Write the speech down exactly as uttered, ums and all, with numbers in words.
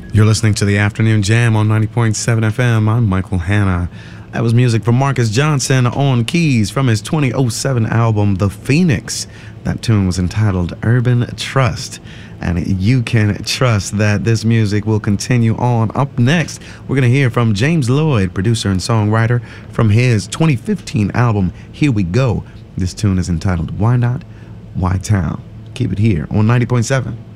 You're listening to the Afternoon Jam on ninety point seven F M. I'm Michael Hanna. That was music from Marcus Johnson on keys from his twenty oh seven album, The Phoenix. That tune was entitled Urban Trust. And you can trust that this music will continue on. Up next, we're going to hear from James Lloyd, producer and songwriter, from his twenty fifteen album, Here We Go. This tune is entitled Why Not, Why Town. Keep it here on ninety point seven.